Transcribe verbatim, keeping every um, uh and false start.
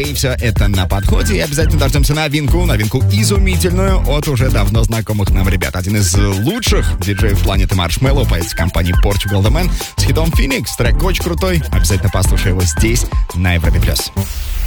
И все это на подходе. И обязательно дождемся новинку, новинку изумительную от уже давно знакомых нам ребят. Один из лучших диджеев планеты Маршмеллоу, поет компании Portugal The Man с хитом Phoenix. Трек очень крутой. Обязательно послушай его здесь, на Европе+.